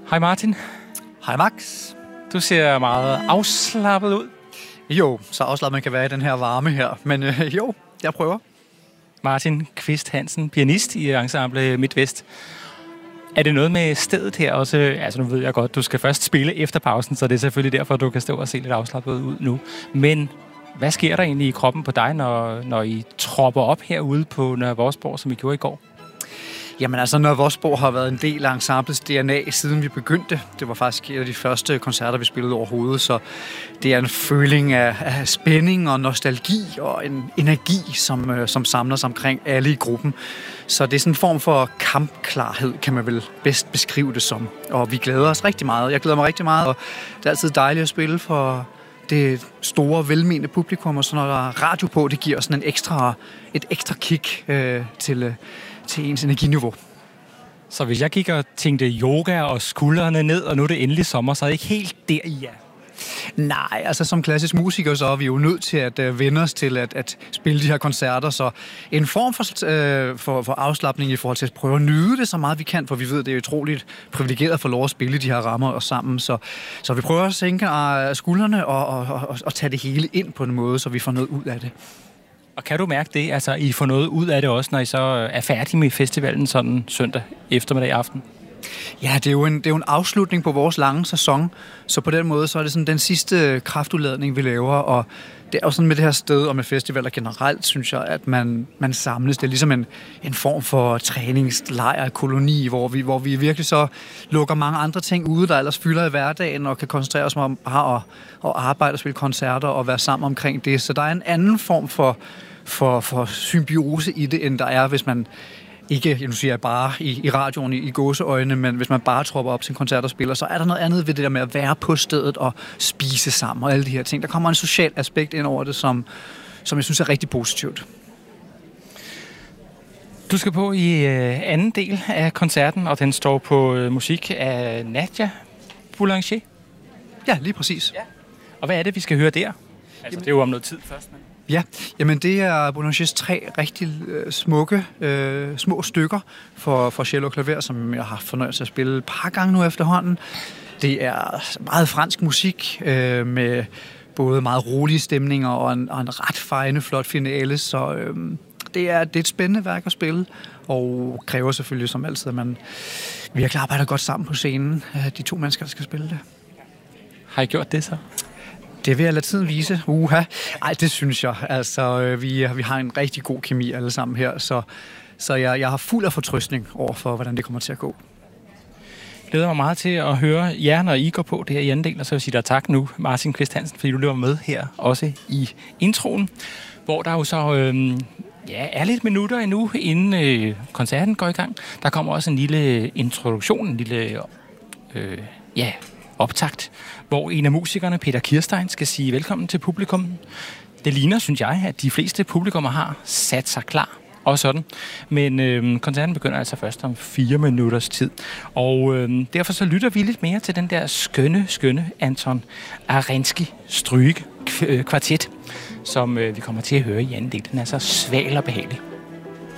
Hej Martin. Hej Max. Du ser meget afslappet ud. Jo, så afslappet man kan være i den her varme her. Men jo, jeg prøver. Martin Kvist Hansen, pianist i Ensemble MidtVest. Er det noget med stedet her også? Altså nu ved jeg godt, du skal først spille efter pausen, så det er selvfølgelig derfor, du kan stå og se lidt afslappet ud nu. Men hvad sker der egentlig i kroppen på dig, når I tropper op herude på Nørre Vorsborg, som I gjorde i går? Jamen altså, Nørre Vorsborg har været en del af ensemblets DNA, siden vi begyndte. Det var faktisk en af de første koncerter, vi spillede overhovedet, så det er en føling af spænding og nostalgi og en energi, som samler sig omkring alle i gruppen. Så det er sådan en form for kampklarhed, kan man vel bedst beskrive det som. Og vi glæder os rigtig meget. Jeg glæder mig rigtig meget, og det er altid dejligt at spille for det store, velmenende publikum, og så når der er radio på, det giver sådan et ekstra kick til ens energiniveau. Så hvis jeg gik og tænkte yoga og skuldrene ned, og nu er det endelig sommer, så er det ikke helt der, I er? Nej, altså som klassisk musiker, så er vi jo nødt til at vende os til at spille de her koncerter, så en form for afslapning i forhold til at prøve at nyde det så meget vi kan, for vi ved, det er utroligt privilegeret at få lov at spille de her rammer og sammen, så vi prøver at sænke skuldrene og tage det hele ind på en måde, så vi får noget ud af det. Og kan du mærke det? Altså, I får noget ud af det også, når I så er færdige med festivalen sådan søndag eftermiddag aften? Ja, det er jo en afslutning på vores lange sæson, så på den måde så er det sådan den sidste kraftudladning, vi laver, og det er jo sådan med det her sted og med festivaler generelt, synes jeg, at man samles. Det er ligesom en form for træningslejr, koloni, hvor vi virkelig så lukker mange andre ting ude, der ellers fylder i hverdagen, og kan koncentrere os om bare at arbejde og spille koncerter og være sammen omkring det. Så der er en anden form for symbiose i det, end der er, hvis man ikke, nu siger jeg bare i radioen i gåseøjne, men hvis man bare tropper op til en koncert og spiller, så er der noget andet ved det der med at være på stedet og spise sammen og alle de her ting. Der kommer en social aspekt ind over det, som jeg synes er rigtig positivt. Du skal på i anden del af koncerten, og den står på musik af Nadia Boulanger. Ja, lige præcis. Ja. Og hvad er det, vi skal høre der? Altså, det er jo om noget tid først, men... Ja, jamen det er Boulangers 3 rigtig smukke, små stykker for cello og klaver, som jeg har fornøjelse at spille et par gange nu efterhånden. Det er meget fransk musik med både meget rolige stemninger og en ret fejende, flot finale, så det er et spændende værk at spille, og kræver selvfølgelig som altid, at man virkelig arbejder godt sammen på scenen, de to mennesker, der skal spille det. Har I gjort det så? Det vil jeg lade tiden vise. Ej, det synes jeg. Altså, vi har en rigtig god kemi alle sammen her, så jeg har fuld af fortrøstning over for, hvordan det kommer til at gå. Jeg glæder mig meget til at høre jer, når I går på det her i anden del, og så vil jeg sige dig tak nu, Martin Kvist Hansen, fordi du løber med her også i introen, hvor der jo så er lidt minutter endnu, inden koncerten går i gang. Der kommer også en lille introduktion, en lille optakt, hvor en af musikerne, Peter Kirstein, skal sige velkommen til publikum. Det ligner, synes jeg, at de fleste publikummer har sat sig klar og sådan. Men koncerten begynder altså først om 4 minutters tid. Og derfor så lytter vi lidt mere til den der skønne Anton Arensky strygekvartet, som vi kommer til at høre i anden del. Den er så sval og behagelig.